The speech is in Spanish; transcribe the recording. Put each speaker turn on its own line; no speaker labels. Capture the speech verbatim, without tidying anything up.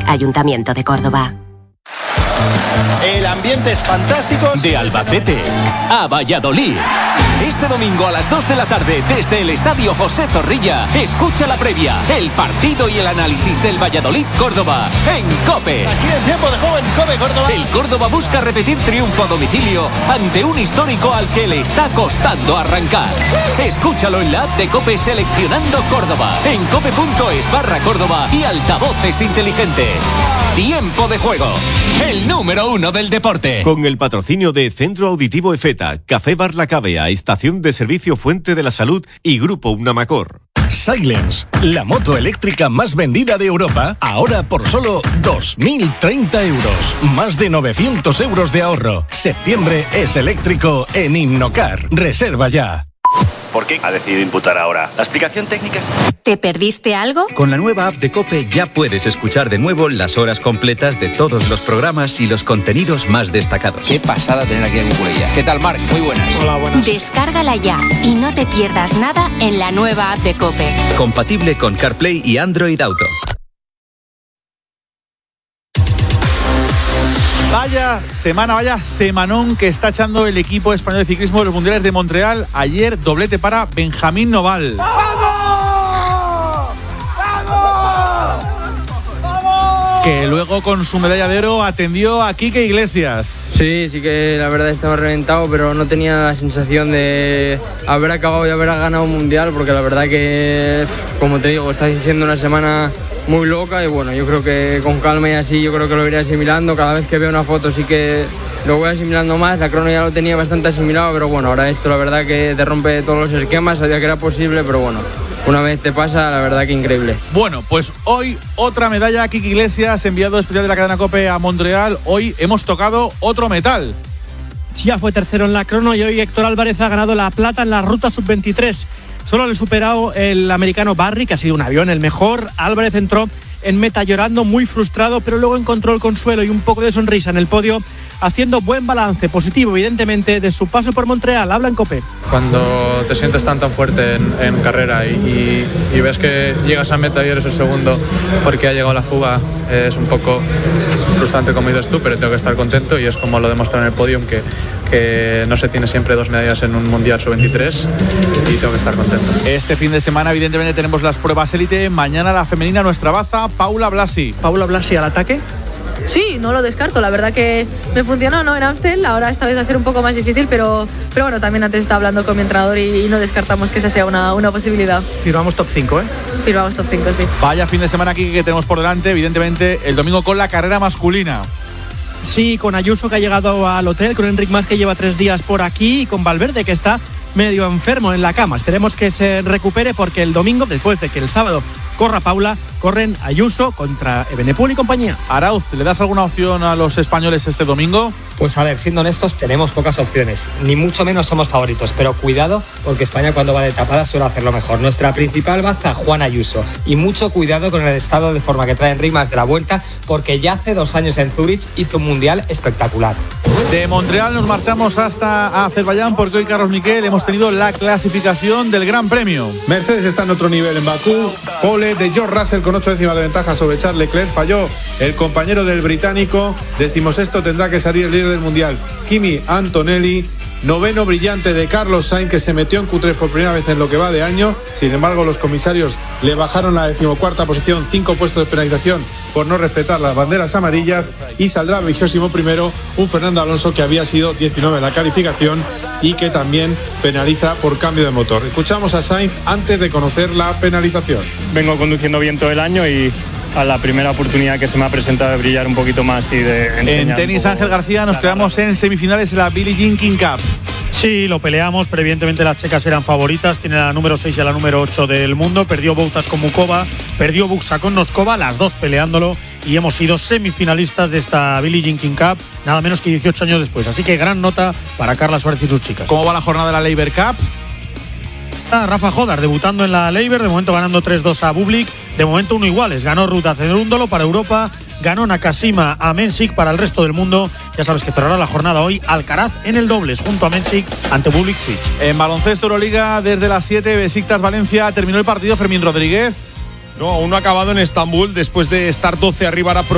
Ayuntamiento de Córdoba.
El ambiente es fantástico.
De Albacete a Valladolid. Este domingo a las dos de la tarde, desde el Estadio José Zorrilla, escucha la previa, el partido y el análisis del Valladolid-Córdoba en COPE.
Aquí en tiempo de juego en COPE Córdoba.
El Córdoba busca repetir triunfo a domicilio ante un histórico al que le está costando arrancar. Escúchalo en la app de COPE seleccionando Córdoba, en cope.es barra Córdoba y altavoces inteligentes. Tiempo de juego, el número uno del deporte.
Con el patrocinio de Centro Auditivo EFETA, Café Bar La Cavea, Estación de Servicio Fuente de la Salud y Grupo Unamacor.
Silence, la moto eléctrica más vendida de Europa, ahora por solo dos mil treinta euros. Más de novecientos euros de ahorro. Septiembre es eléctrico en Innocar. Reserva ya.
¿Por qué ha decidido imputar ahora? ¿La explicación técnica es...?
¿Te perdiste algo?
Con la nueva app de COPE ya puedes escuchar de nuevo las horas completas de todos los programas y los contenidos más destacados.
Qué pasada tener aquí a Cuculella. ¿Qué tal, Marc? Muy buenas.
Hola, buenas.
Descárgala ya y no te pierdas nada en la nueva app de COPE.
Compatible con CarPlay y Android Auto.
Vaya semana, vaya semanón que está echando el equipo español de ciclismo de los Mundiales de Montreal. Ayer doblete para Benjamín Noval.
¡Vamos! ¡Vamos! ¡Vamos!
Que luego con su medalla de oro atendió a Quique Iglesias.
Sí, sí que la verdad estaba reventado, pero no tenía la sensación de haber acabado y haber ganado un mundial, porque la verdad que, como te digo, está siendo una semana muy loca y bueno, yo creo que con calma y así yo creo que lo iré asimilando. Cada vez que veo una foto sí que lo voy asimilando más. La crono ya lo tenía bastante asimilado, pero bueno, ahora esto la verdad que te rompe todos los esquemas. Sabía que era posible, pero bueno, una vez te pasa, la verdad que increíble.
Bueno, pues hoy otra medalla. Quique Iglesias, enviado especial de la cadena COPE a Montreal. Hoy hemos tocado otro metal.
Ya fue tercero en la crono y hoy Héctor Álvarez ha ganado la plata en la ruta sub veintitrés. Solo le ha superado el americano Barry, que ha sido un avión el mejor. Álvarez entró en meta llorando, muy frustrado, pero luego encontró el consuelo y un poco de sonrisa en el podio, haciendo buen balance positivo, evidentemente, de su paso por Montreal. Habla en COPE.
Cuando te sientes tan tan fuerte en, en carrera y, y, y ves que llegas a meta y eres el segundo porque ha llegado la fuga, es un poco frustrante, como dices tú, pero tengo que estar contento y es como lo demostré en el podium, que, que no se tiene siempre dos medallas en un Mundial sub veintitrés y tengo que estar contento.
Este fin de semana evidentemente tenemos las pruebas élite. Mañana la femenina, nuestra baza, Paula Blasi.
Paula Blasi al ataque.
Sí, no lo descarto, la verdad que me funcionó, ¿no? En Amstel, ahora esta vez va a ser un poco más difícil, pero, pero bueno, también antes estaba hablando con mi entrenador y, y no descartamos que esa sea una, una posibilidad.
Firmamos top cinco, ¿eh?
Firmamos top cinco, sí.
Vaya fin de semana aquí que tenemos por delante, evidentemente el domingo con la carrera masculina.
Sí, con Ayuso, que ha llegado al hotel, con Enric Mas, que lleva tres días por aquí, y con Valverde, que está medio enfermo en la cama. Esperemos que se recupere, porque el domingo, después de que el sábado corra Paula, corren Ayuso contra Evenepoel y compañía.
Arauz, ¿le das alguna opción a los españoles este domingo?
Pues a ver, siendo honestos, tenemos pocas opciones. Ni mucho menos somos favoritos, pero cuidado, porque España cuando va de tapada suele hacerlo mejor. Nuestra principal baza, Juan Ayuso. Y mucho cuidado con el estado de forma que trae Enric Mas de la Vuelta, porque ya hace dos años en Zúrich hizo un mundial espectacular.
De Montreal nos marchamos hasta Azerbaiyán, porque hoy, Carlos Miquel, hemos tenido la clasificación del Gran Premio.
Mercedes está en otro nivel en Bakú. Pole de George Russell con ocho décimas de ventaja sobre Charles Leclerc. Falló el compañero del británico. Decimosexto tendrá que salir el líder del mundial, Kimi Antonelli. Noveno brillante de Carlos Sainz, que se metió en Q tres por primera vez en lo que va de año. Sin embargo, los comisarios le bajaron la decimocuarta posición, cinco puestos de penalización por no respetar las banderas amarillas, y saldrá vigésimo primero un Fernando Alonso que había sido diecinueve en la calificación y que también penaliza por cambio de motor. Escuchamos a Sainz antes de conocer la penalización.
Vengo conduciendo bien todo el año y a la primera oportunidad que se me ha presentado de brillar un poquito más y de enseñar.
En tenis, Ángel García, nos quedamos en semifinales de la Billie Jean King Cup.
Sí, lo peleamos, pero evidentemente las checas eran favoritas. Tiene la número seis y a la número ocho del mundo. Perdió Bouzas con Mukova, perdió Buxa con Noskova, las dos peleándolo, y hemos sido semifinalistas de esta Billie Jean King Cup, nada menos que dieciocho años después. Así que gran nota para Carla Suárez y sus chicas.
¿Cómo va la jornada de la Laver Cup?
Ah, Rafa Jodar debutando en la Laver, de momento ganando tres dos a Bublik, de momento uno iguales. Ganó Ruta Cerúndolo para Europa, ganó Nakashima a Mensik para el resto del mundo. Ya sabes que cerrará la jornada hoy Alcaraz en el dobles junto a Mensik ante Bublik Fitch.
En baloncesto Euroliga, desde las siete, Besiktas Valencia. Terminó el partido, Fermín Rodríguez.
No, aún no ha acabado en Estambul, después de estar doce arriba. Ahora